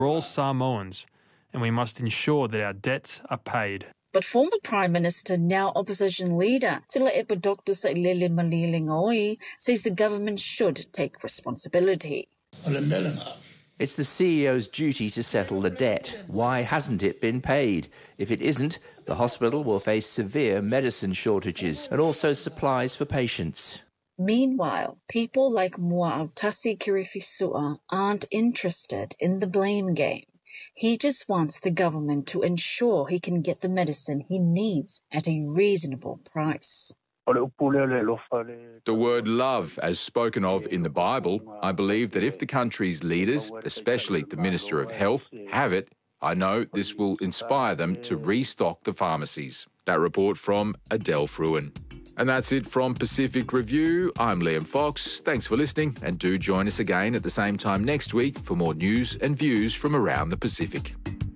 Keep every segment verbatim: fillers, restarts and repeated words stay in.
We're all Samoans, and we must ensure that our debts are paid. But former Prime Minister, now opposition leader, Tulaepa Doctor Sailele Malilingoe, says the government should take responsibility. It's the C E O's duty to settle the debt. Why hasn't it been paid? If it isn't, the hospital will face severe medicine shortages and also supplies for patients. Meanwhile, people like Mua Autasi Kirifisua aren't interested in the blame game. He just wants the government to ensure he can get the medicine he needs at a reasonable price. The word love, as spoken of in the Bible, I believe that if the country's leaders, especially the Minister of Health, have it, I know this will inspire them to restock the pharmacies. That report from Adele Fruin. And that's it from Pacific Review. I'm Liam Fox. Thanks for listening, and do join us again at the same time next week for more news and views from around the Pacific.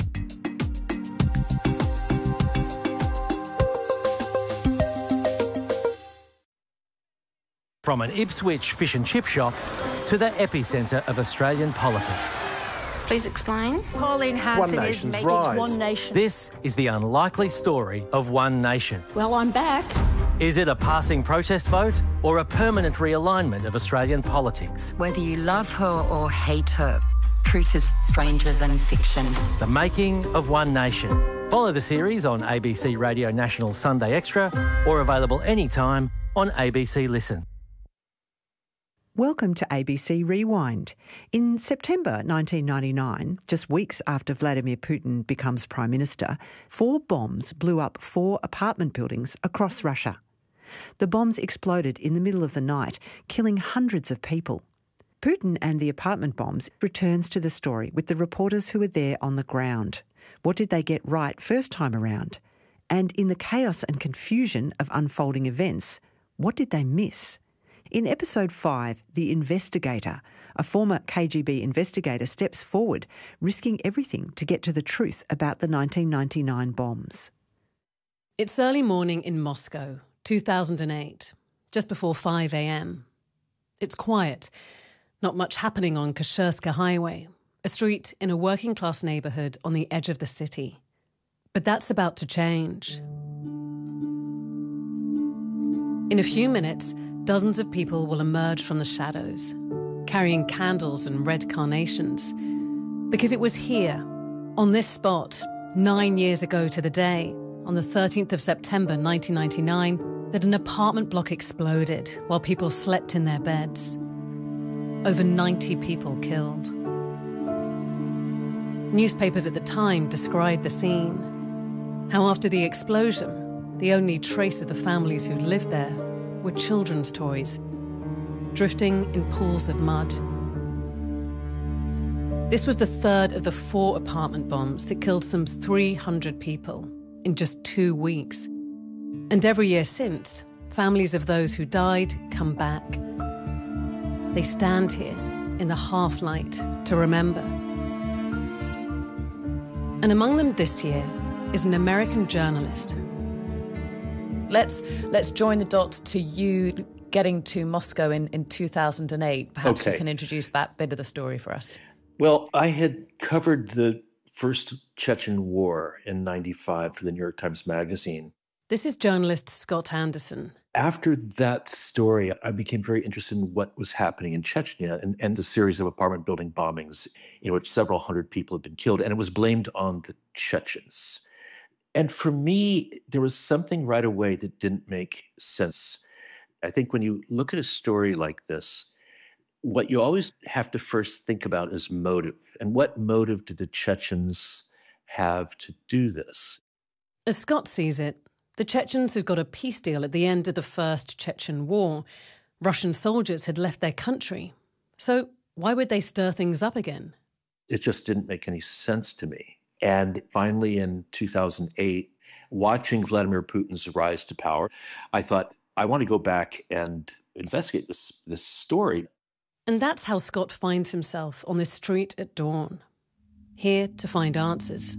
From an Ipswich fish and chip shop to the epicentre of Australian politics. Please explain. Pauline Hanson is making One Nation. This is the unlikely story of One Nation. Well, I'm back. Is it a passing protest vote or a permanent realignment of Australian politics? Whether you love her or hate her, truth is stranger than fiction. The making of One Nation. Follow the series on A B C Radio National Sunday Extra or available anytime on A B C Listen. Welcome to A B C Rewind. In September nineteen ninety-nine, just weeks after Vladimir Putin becomes Prime Minister, four bombs blew up four apartment buildings across Russia. The bombs exploded in the middle of the night, killing hundreds of people. Putin and the apartment bombs returns to the story with the reporters who were there on the ground. What did they get right first time around? And in the chaos and confusion of unfolding events, what did they miss? In episode five, The Investigator, a former K G B investigator steps forward, risking everything to get to the truth about the nineteen ninety-nine bombs. It's early morning in Moscow, two thousand eight, just before five a.m. It's quiet, not much happening on Kashersky Highway, a street in a working-class neighbourhood on the edge of the city. But that's about to change. In a few minutes, dozens of people will emerge from the shadows, carrying candles and red carnations. Because it was here, on this spot, nine years ago to the day, on the thirteenth of September nineteen ninety-nine, that an apartment block exploded while people slept in their beds. Over ninety people killed. Newspapers at the time described the scene. How after the explosion, the only trace of the families who'd lived there were children's toys, drifting in pools of mud. This was the third of the four apartment bombs that killed some three hundred people in just two weeks. And every year since, families of those who died come back. They stand here in the half-light to remember. And among them this year is an American journalist. Let's let's join the dots to you getting to Moscow in, in two thousand eight. Perhaps okay. You can introduce that bit of the story for us. Well, I had covered the first Chechen War in ninety-five for the New York Times Magazine. This is journalist Scott Anderson. After that story, I became very interested in what was happening in Chechnya and, and the series of apartment building bombings in which several hundred people had been killed, and it was blamed on the Chechens. And for me, there was something right away that didn't make sense. I think when you look at a story like this, what you always have to first think about is motive. And what motive did the Chechens have to do this? As Scott sees it, the Chechens had got a peace deal at the end of the First Chechen War. Russian soldiers had left their country. So why would they stir things up again? It just didn't make any sense to me. And finally, in two thousand eight, watching Vladimir Putin's rise to power, I thought, I want to go back and investigate this, this story. And that's how Scott finds himself on this street at dawn, here to find answers.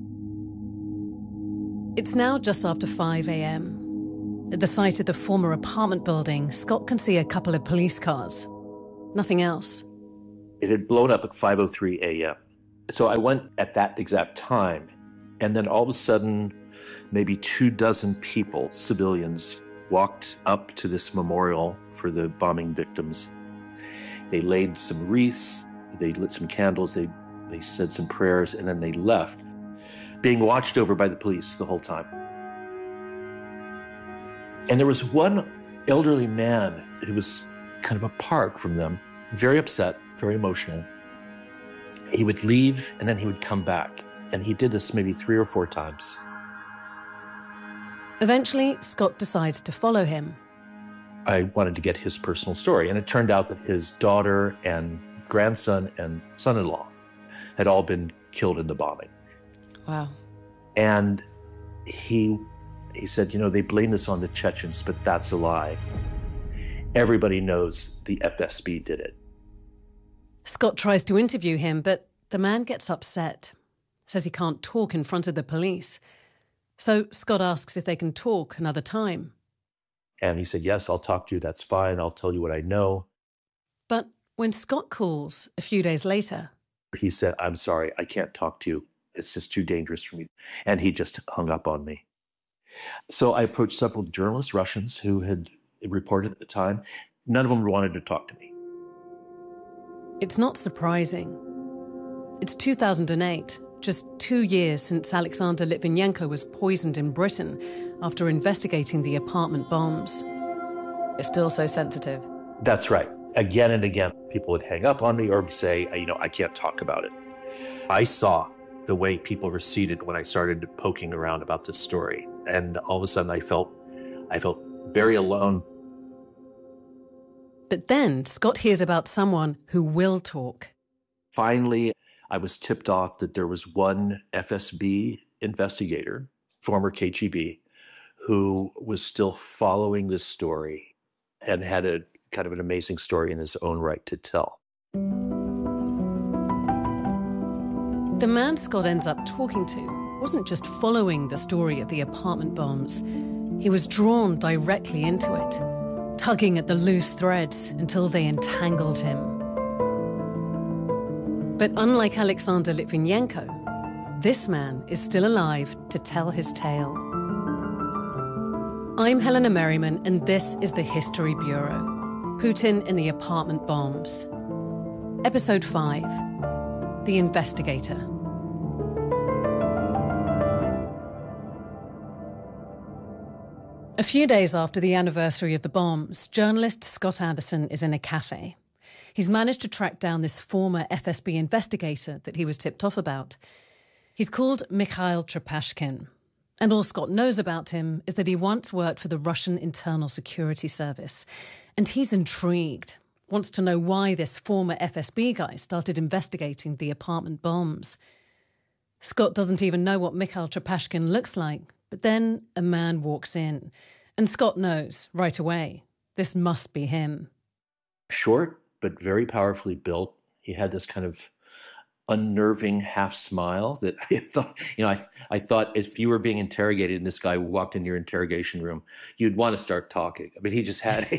It's now just after five a.m. At the site of the former apartment building, Scott can see a couple of police cars. Nothing else. It had blown up at five oh three a.m. So I went at that exact time, and then all of a sudden, maybe two dozen people, civilians, walked up to this memorial for the bombing victims. They laid some wreaths, they lit some candles, they, they said some prayers, and then they left, being watched over by the police the whole time. And there was one elderly man who was kind of apart from them, very upset, very emotional. He would leave and then he would come back. And he did this maybe three or four times. Eventually, Scott decides to follow him. I wanted to get his personal story. And it turned out that his daughter and grandson and son-in-law had all been killed in the bombing. Wow. And he he said, you know, they blame this on the Chechens, but that's a lie. Everybody knows the F S B did it. Scott tries to interview him, but the man gets upset, says he can't talk in front of the police. So Scott asks if they can talk another time. And he said, yes, I'll talk to you. That's fine. I'll tell you what I know. But when Scott calls a few days later, he said, I'm sorry, I can't talk to you. It's just too dangerous for me. And he just hung up on me. So I approached several journalists, Russians, who had reported at the time. None of them wanted to talk to me. It's not surprising. It's two thousand eight, just two years since Alexander Litvinenko was poisoned in Britain after investigating the apartment bombs. It's still so sensitive. That's right. Again and again, people would hang up on me or say, you know, I can't talk about it. I saw the way people receded when I started poking around about this story. And all of a sudden I felt, I felt very alone. But then Scott hears about someone who will talk. Finally, I was tipped off that there was one F S B investigator, former K G B, who was still following this story and had a kind of an amazing story in his own right to tell. The man Scott ends up talking to wasn't just following the story of the apartment bombs. He was drawn directly into it, tugging at the loose threads until they entangled him. But unlike Alexander Litvinenko, this man is still alive to tell his tale. I'm Helena Merriman, and this is the History Bureau. Putin and the Apartment Bombs. Episode five, The Investigator. A few days after the anniversary of the bombs, journalist Scott Anderson is in a cafe. He's managed to track down this former F S B investigator that he was tipped off about. He's called Mikhail Trepashkin. And all Scott knows about him is that he once worked for the Russian Internal Security Service. And he's intrigued, wants to know why this former F S B guy started investigating the apartment bombs. Scott doesn't even know what Mikhail Trepashkin looks like, but then a man walks in. And Scott knows right away, this must be him. Short, but very powerfully built. He had this kind of unnerving half smile that I thought, you know, I, I thought if you were being interrogated and this guy walked into your interrogation room, you'd want to start talking. I mean, he just had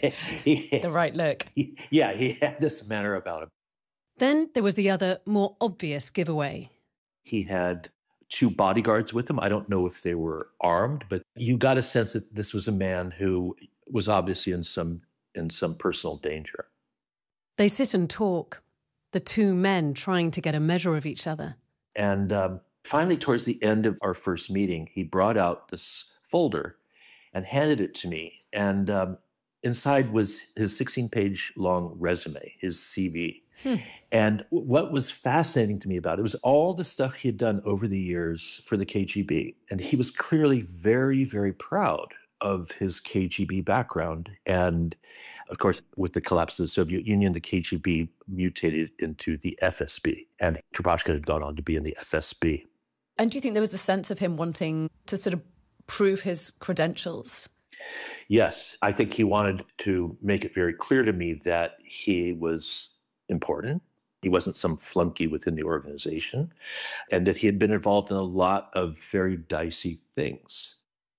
he, the right look. He, yeah, he had this manner about him. Then there was the other, more obvious giveaway. He had two bodyguards with him. I don't know if they were armed, but you got a sense that this was a man who was obviously in some in some personal danger. They sit and talk, the two men trying to get a measure of each other. And um, finally, towards the end of our first meeting, he brought out this folder and handed it to me. And um, inside was his sixteen-page long resume, his C V. Hmm. And what was fascinating to me about it was all the stuff he had done over the years for the K G B. And he was clearly very, very proud of his K G B background. And of course, with the collapse of the Soviet Union, the K G B mutated into the F S B. And Trepashkin had gone on to be in the F S B. And do you think there was a sense of him wanting to sort of prove his credentials? Yes, I think he wanted to make it very clear to me that he was important. He wasn't some flunky within the organization, and that he had been involved in a lot of very dicey things.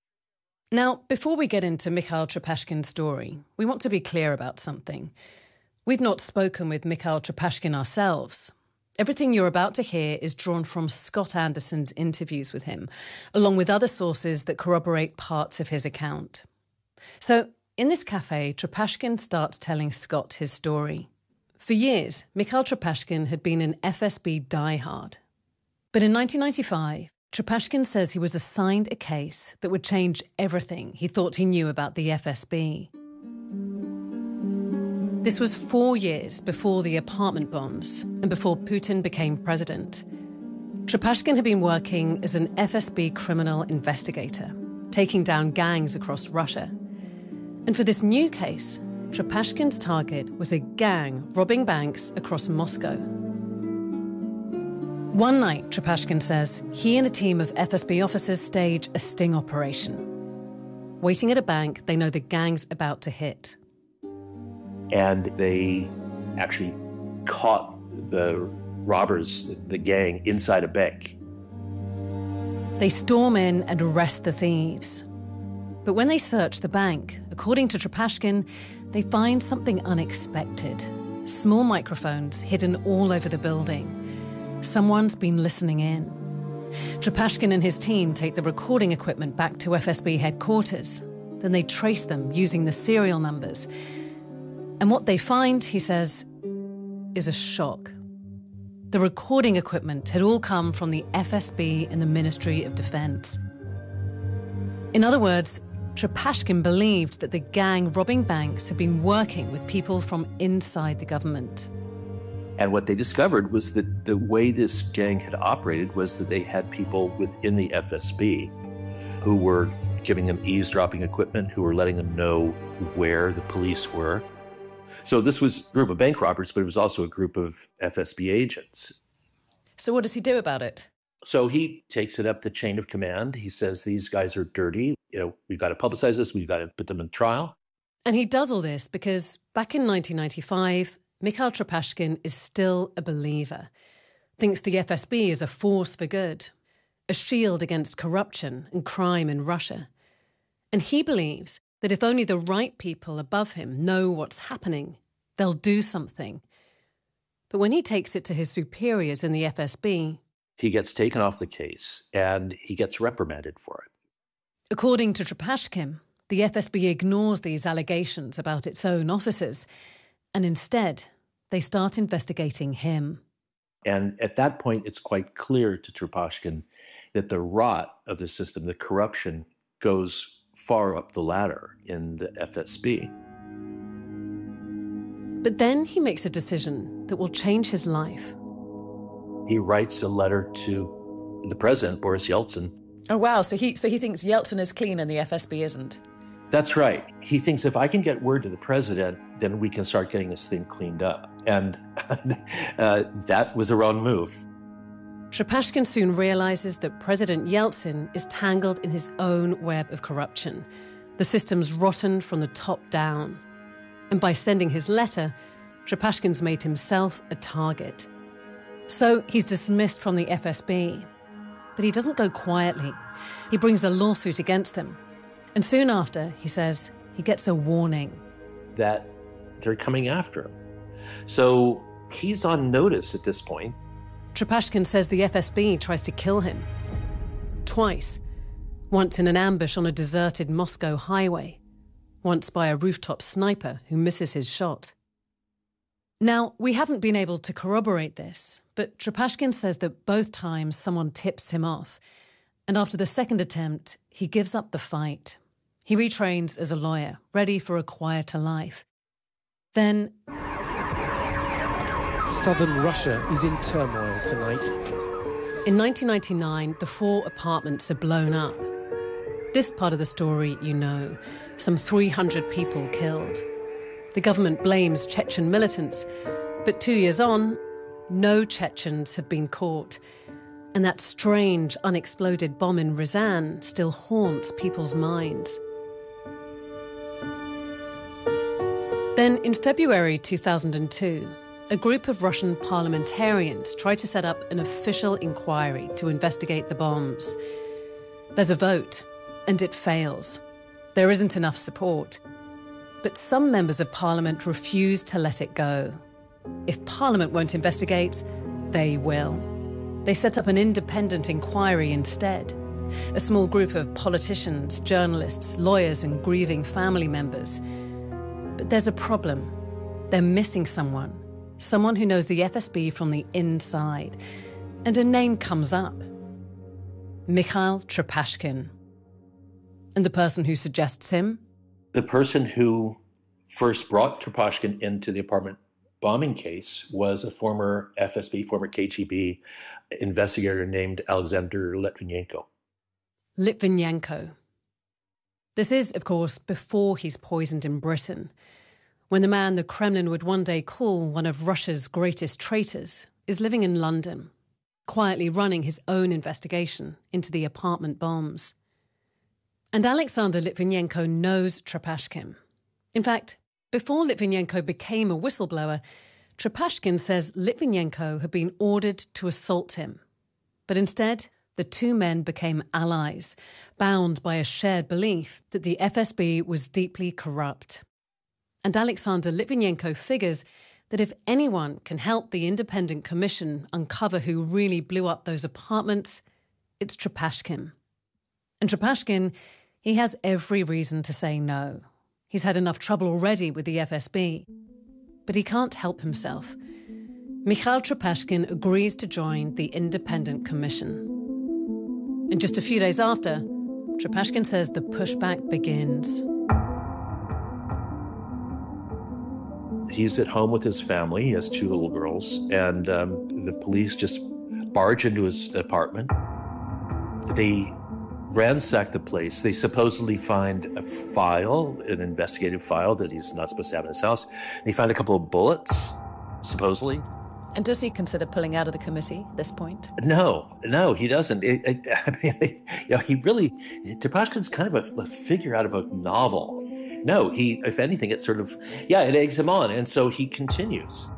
Now, before we get into Mikhail Trepashkin's story, we want to be clear about something. We've not spoken with Mikhail Trepashkin ourselves. Everything you're about to hear is drawn from Scott Anderson's interviews with him, along with other sources that corroborate parts of his account. So, in this cafe, Trepashkin starts telling Scott his story. For years, Mikhail Trepashkin had been an F S B diehard. But in nineteen ninety-five, Trepashkin says he was assigned a case that would change everything he thought he knew about the F S B. This was four years before the apartment bombs and before Putin became president. Trepashkin had been working as an F S B criminal investigator, taking down gangs across Russia. And for this new case, Trepashkin's target was a gang robbing banks across Moscow. One night, Trepashkin says, he and a team of F S B officers stage a sting operation. Waiting at a bank they know the gang's about to hit. And they actually caught the robbers, the gang, inside a bank. They storm in and arrest the thieves. But when they search the bank, according to Trepashkin, they find something unexpected. Small microphones hidden all over the building. Someone's been listening in. Trepashkin and his team take the recording equipment back to F S B headquarters. Then they trace them using the serial numbers. And what they find, he says, is a shock. The recording equipment had all come from the F S B and the Ministry of Defense. In other words, Trepashkin believed that the gang robbing banks had been working with people from inside the government. And what they discovered was that the way this gang had operated was that they had people within the F S B who were giving them eavesdropping equipment, who were letting them know where the police were. So this was a group of bank robbers, but it was also a group of F S B agents. So what does he do about it? So he takes it up the chain of command. He says, these guys are dirty. You know, we've got to publicize this. We've got to put them in trial. And he does all this because back in nineteen ninety-five, Mikhail Trepashkin is still a believer, thinks the F S B is a force for good, a shield against corruption and crime in Russia. And he believes that if only the right people above him know what's happening, they'll do something. But when he takes it to his superiors in the F S B... he gets taken off the case and he gets reprimanded for it. According to Trepashkin, the F S B ignores these allegations about its own officers, and instead, they start investigating him. And at that point, it's quite clear to Trepashkin that the rot of the system, the corruption, goes far up the ladder in the F S B. But then he makes a decision that will change his life. He writes a letter to the president, Boris Yeltsin. Oh, wow. So he so he thinks Yeltsin is clean and the F S B isn't. That's right. He thinks if I can get word to the president, then we can start getting this thing cleaned up. And uh, that was a wrong move. Trepashkin soon realizes that President Yeltsin is tangled in his own web of corruption. The system's rotten from the top down. And by sending his letter, Trepashkin's made himself a target. So he's dismissed from the F S B. But he doesn't go quietly. He brings a lawsuit against them. And soon after, he says, he gets a warning. That they're coming after him. So he's on notice at this point. Trepashkin says the F S B tries to kill him. Twice. Once in an ambush on a deserted Moscow highway. Once by a rooftop sniper who misses his shot. Now, we haven't been able to corroborate this, but Trepashkin says that both times someone tips him off. And after the second attempt, he gives up the fight. He retrains as a lawyer, ready for a quieter life. Then... Southern Russia is in turmoil tonight. In nineteen ninety-nine, the four apartments are blown up. This part of the story you know. Some three hundred people killed. The government blames Chechen militants, but two years on, no Chechens have been caught. And that strange, unexploded bomb in Ryazan still haunts people's minds. Then, in February two thousand two, a group of Russian parliamentarians tried to set up an official inquiry to investigate the bombs. There's a vote, and it fails. There isn't enough support. But some members of Parliament refuse to let it go. If Parliament won't investigate, they will. They set up an independent inquiry instead. A small group of politicians, journalists, lawyers and grieving family members. But there's a problem. They're missing someone. Someone who knows the F S B from the inside. And a name comes up. Mikhail Trepashkin. And the person who suggests him? The person who first brought Trepashkin into the apartment bombing case was a former F S B, former K G B investigator named Alexander Litvinenko. Litvinenko. This is, of course, before he's poisoned in Britain, when the man the Kremlin would one day call one of Russia's greatest traitors is living in London, quietly running his own investigation into the apartment bombs. And Alexander Litvinenko knows Trepashkin. In fact, before Litvinenko became a whistleblower, Trepashkin says Litvinenko had been ordered to assault him. But instead, the two men became allies, bound by a shared belief that the F S B was deeply corrupt. And Alexander Litvinenko figures that if anyone can help the independent commission uncover who really blew up those apartments, it's Trepashkin. And Trepashkin, he has every reason to say no. He's had enough trouble already with the F S B. But he can't help himself. Mikhail Trepashkin agrees to join the independent commission. And just a few days after, Trepashkin says the pushback begins. He's at home with his family. He has two little girls. And um, the police just barge into his apartment. They ransack the place. They supposedly find a file, an investigative file that he's not supposed to have in his house. They find a couple of bullets, supposedly. And does he consider pulling out of the committee at this point? No, no, he doesn't. It, it, I mean, you know, he really, Trepashkin's kind of a, a figure out of a novel. No, he, if anything, it sort of, yeah, it eggs him on. And so he continues.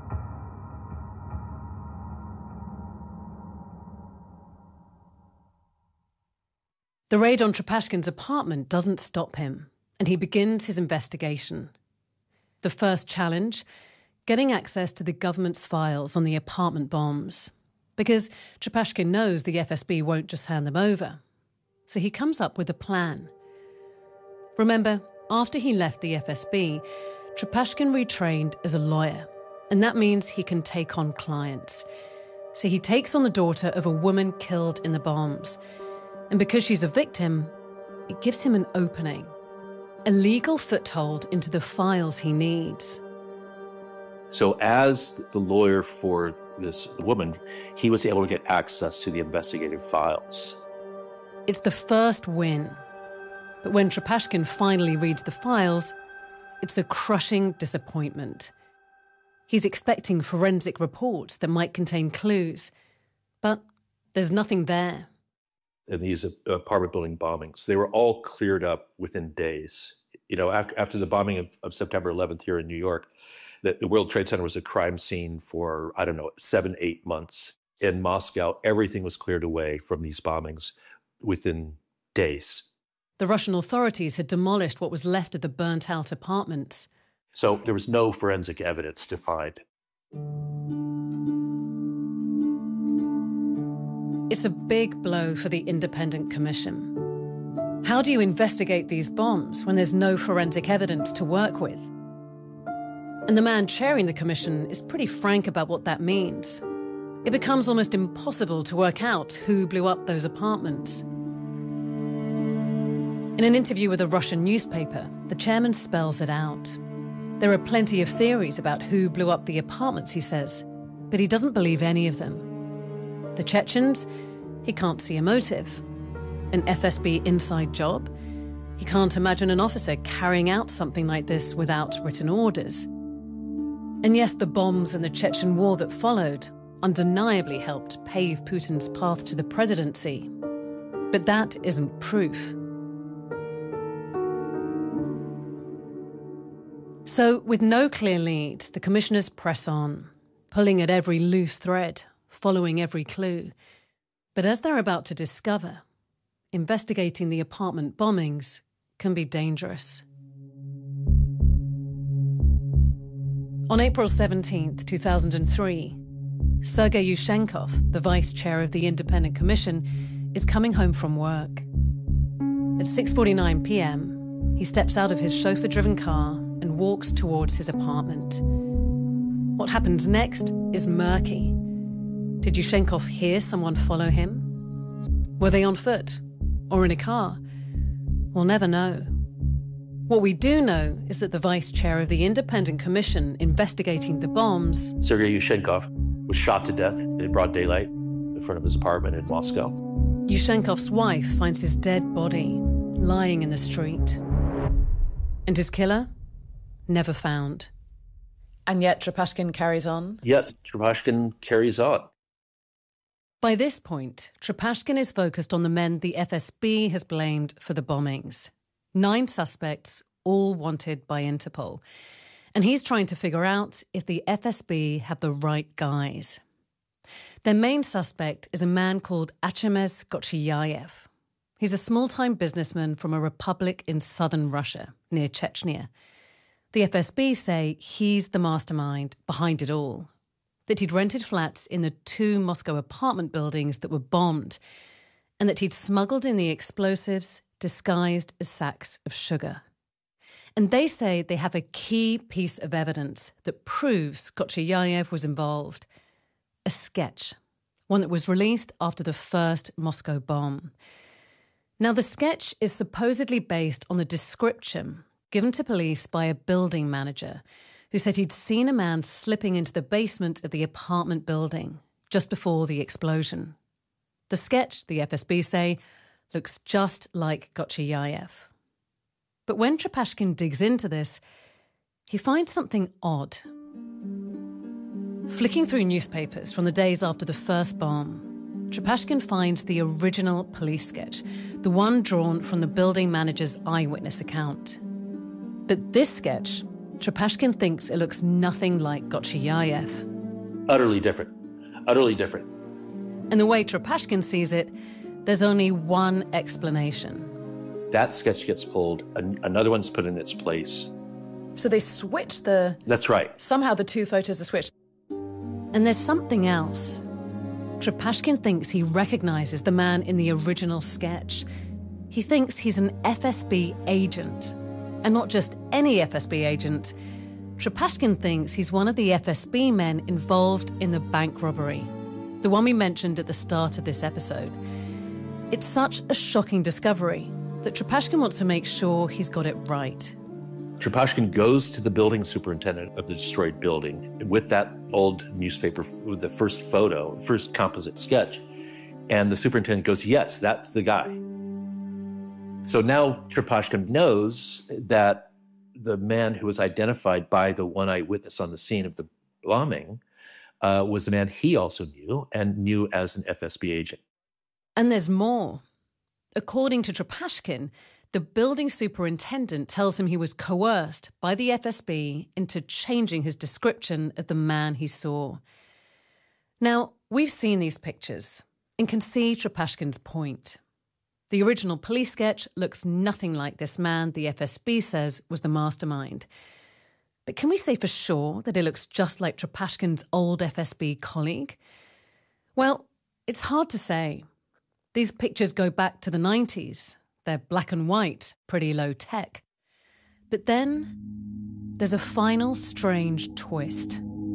The raid on Trepashkin's apartment doesn't stop him, and he begins his investigation. The first challenge, getting access to the government's files on the apartment bombs, because Trepashkin knows the F S B won't just hand them over. So he comes up with a plan. Remember, after he left the F S B, Trepashkin retrained as a lawyer, and that means he can take on clients. So he takes on the daughter of a woman killed in the bombs. And because she's a victim, it gives him an opening, a legal foothold into the files he needs. So as the lawyer for this woman, he was able to get access to the investigative files. It's the first win. But when Trepashkin finally reads the files, it's a crushing disappointment. He's expecting forensic reports that might contain clues, but there's nothing there. And these apartment building bombings, they were all cleared up within days. You know, after, after the bombing of, of September eleventh here in New York, the, the World Trade Center was a crime scene for, I don't know, seven, eight months. In Moscow, everything was cleared away from these bombings within days. The Russian authorities had demolished what was left of the burnt-out apartments. So there was no forensic evidence to find. It's a big blow for the independent commission. How do you investigate these bombs when there's no forensic evidence to work with? And the man chairing the commission is pretty frank about what that means. It becomes almost impossible to work out who blew up those apartments. In an interview with a Russian newspaper, the chairman spells it out. There are plenty of theories about who blew up the apartments, he says, but he doesn't believe any of them. The Chechens, he can't see a motive. An F S B inside job? He can't imagine an officer carrying out something like this without written orders. And yes, the bombs and the Chechen war that followed undeniably helped pave Putin's path to the presidency. But that isn't proof. So, with no clear lead, the commissioners press on, pulling at every loose thread, following every clue. But as they're about to discover, investigating the apartment bombings can be dangerous. On April seventeenth, two thousand three, Sergei Yushchenkov, the vice chair of the Independent Commission, is coming home from work. At six forty-nine p.m, he steps out of his chauffeur-driven car and walks towards his apartment. What happens next is murky. Did Yushchenkov hear someone follow him? Were they on foot or in a car? We'll never know. What we do know is that the vice chair of the Independent Commission investigating the bombs, Sergei Yushchenkov, was shot to death in broad daylight in front of his apartment in Moscow. Yushchenkov's wife finds his dead body lying in the street. And his killer? Never found. And yet Trepashkin carries on? Yes, Trepashkin carries on. By this point, Trepashkin is focused on the men the F S B has blamed for the bombings. Nine suspects, all wanted by Interpol. And he's trying to figure out if the F S B have the right guys. Their main suspect is a man called Archemez Gochiyayev. He's a small-time businessman from a republic in southern Russia, near Chechnya. The F S B say he's the mastermind behind it all, that he'd rented flats in the two Moscow apartment buildings that were bombed, and that he'd smuggled in the explosives disguised as sacks of sugar. And they say they have a key piece of evidence that proves Gochiyayev was involved. A sketch, one that was released after the first Moscow bomb. Now, the sketch is supposedly based on the description given to police by a building manager who said he'd seen a man slipping into the basement of the apartment building just before the explosion. The sketch, the F S B say, looks just like Gochiyayev. But when Trepashkin digs into this, he finds something odd. Flicking through newspapers from the days after the first bomb, Trepashkin finds the original police sketch, the one drawn from the building manager's eyewitness account. But this sketch, Trepashkin thinks it looks nothing like Gochiyayev. Utterly different. Utterly different. And the way Trepashkin sees it, there's only one explanation. That sketch gets pulled, an- another one's put in its place. So they switch the... That's right. Somehow the two photos are switched. And there's something else. Trepashkin thinks he recognises the man in the original sketch. He thinks he's an F S B agent. And not just any F S B agent. Trepashkin thinks he's one of the F S B men involved in the bank robbery, the one we mentioned at the start of this episode. It's such a shocking discovery that Trepashkin wants to make sure he's got it right. Trepashkin goes to the building superintendent of the destroyed building with that old newspaper, with the first photo, first composite sketch. And the superintendent goes, yes, that's the guy. So now Trepashkin knows that the man who was identified by the one eyewitness on the scene of the bombing uh, was the man he also knew and knew as an F S B agent. And there's more. According to Trepashkin, the building superintendent tells him he was coerced by the F S B into changing his description of the man he saw. Now, we've seen these pictures and can see Trepashkin's point. The original police sketch looks nothing like this man the F S B says was the mastermind. But can we say for sure that it looks just like Trepashkin's old F S B colleague? Well, it's hard to say. These pictures go back to the nineties. They're black and white, pretty low tech. But then there's a final strange twist.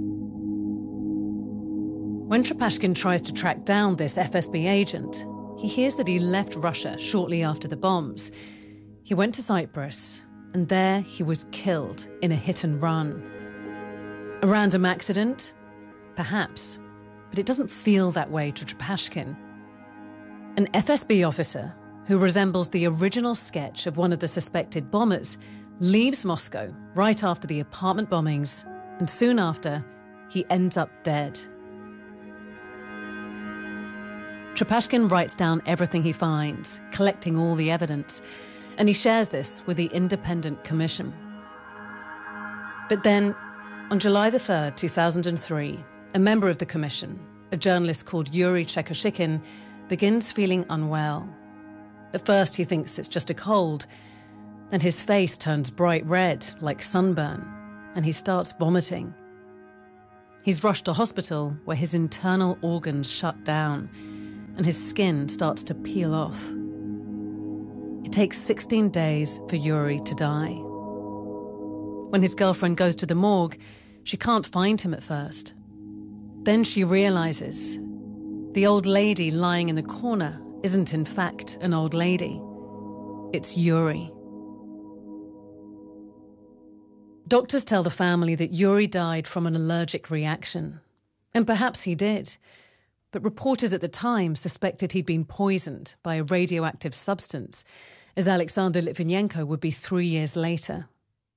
When Trepashkin tries to track down this F S B agent, he hears that he left Russia shortly after the bombs. He went to Cyprus, and there he was killed in a hit and run. A random accident? Perhaps. But it doesn't feel that way to Trepashkin. An F S B officer who resembles the original sketch of one of the suspected bombers leaves Moscow right after the apartment bombings, and soon after, he ends up dead. Trepashkin writes down everything he finds, collecting all the evidence, and he shares this with the Independent Commission. But then, on July the third, two thousand three, a member of the commission, a journalist called Yuri Chekoshikin, begins feeling unwell. At first he thinks it's just a cold, then his face turns bright red like sunburn, and he starts vomiting. He's rushed to hospital where his internal organs shut down and his skin starts to peel off. It takes sixteen days for Yuri to die. When his girlfriend goes to the morgue, she can't find him at first. Then she realises the old lady lying in the corner isn't in fact an old lady. It's Yuri. Doctors tell the family that Yuri died from an allergic reaction. And perhaps he did. But reporters at the time suspected he'd been poisoned by a radioactive substance, as Alexander Litvinenko would be three years later.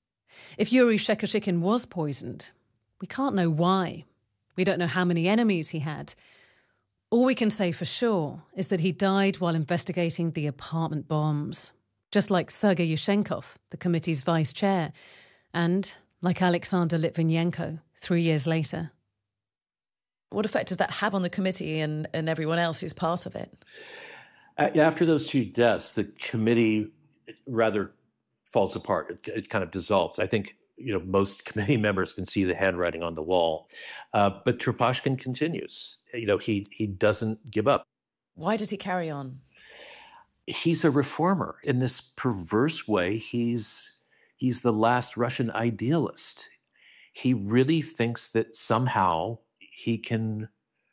If Yuri Shekoshikin was poisoned, we can't know why. We don't know how many enemies he had. All we can say for sure is that he died while investigating the apartment bombs, just like Sergei Yushchenkov, the committee's vice chair, and like Alexander Litvinenko three years later. What effect does that have on the committee and, and everyone else who's part of it? After those two deaths, the committee rather falls apart. It, it kind of dissolves. I think you know most committee members can see the handwriting on the wall. Uh, but Trepashkin continues. You know, he he doesn't give up. Why does he carry on? He's a reformer. In this perverse way, he's he's the last Russian idealist. He really thinks that somehow he can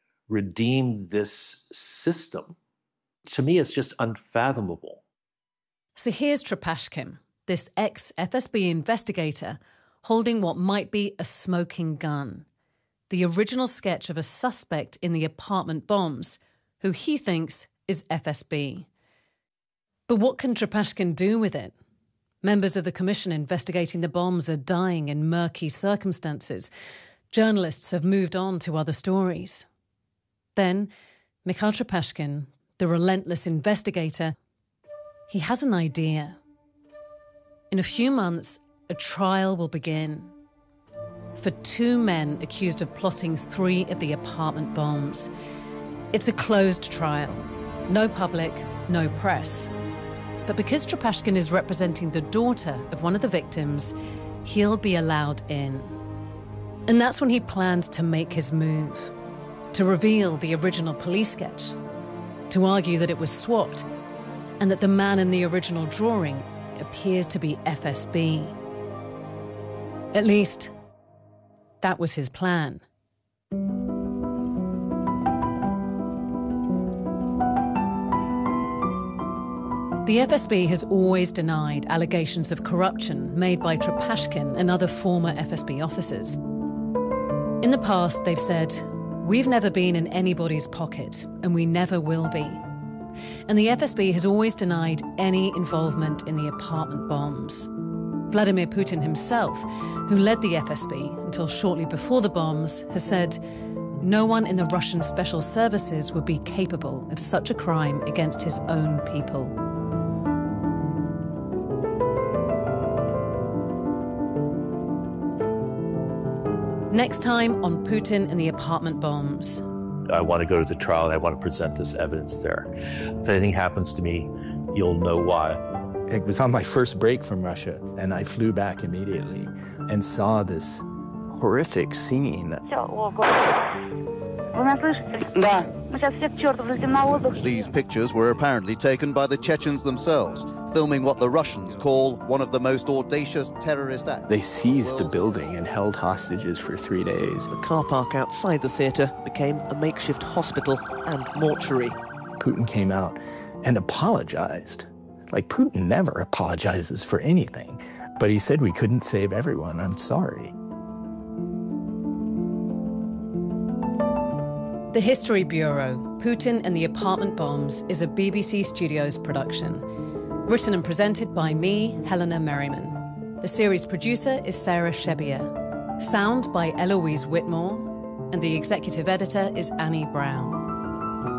redeem this system. To me, it's just unfathomable. So here's Trepashkin, this ex-F S B investigator, holding what might be a smoking gun, the original sketch of a suspect in the apartment bombs, who he thinks is F S B. But what can Trepashkin do with it? Members of the commission investigating the bombs are dying in murky circumstances. Journalists have moved on to other stories. Then, Mikhail Trepashkin, the relentless investigator, he has an idea. In a few months, a trial will begin for two men accused of plotting three of the apartment bombs. It's a closed trial. No public, no press. But because Trepashkin is representing the daughter of one of the victims, he'll be allowed in. And that's when he plans to make his move, to reveal the original police sketch, to argue that it was swapped and that the man in the original drawing appears to be F S B. At least, that was his plan. The F S B has always denied allegations of corruption made by Trepashkin and other former F S B officers. In the past, they've said, "We've never been in anybody's pocket, and we never will be." And the F S B has always denied any involvement in the apartment bombs. Vladimir Putin himself, who led the F S B until shortly before the bombs, has said no one in the Russian special services would be capable of such a crime against his own people. Next time on Putin and the apartment bombs. I want to go to the trial and I want to present this evidence there. If anything happens to me, you'll know why. It was on my first break from Russia, and I flew back immediately and saw this horrific scene. These pictures were apparently taken by the Chechens themselves, filming what the Russians call one of the most audacious terrorist acts. They seized the building and held hostages for three days. The car park outside the theatre became a makeshift hospital and mortuary. Putin came out and apologized. Like, Putin never apologizes for anything. But he said we couldn't save everyone. I'm sorry. The History Bureau, Putin and the Apartment Bombs, is a B B C Studios production. Written and presented by me, Helena Merriman. The series producer is Sarah Shebier. Sound by Eloise Whitmore. And the executive editor is Annie Brown.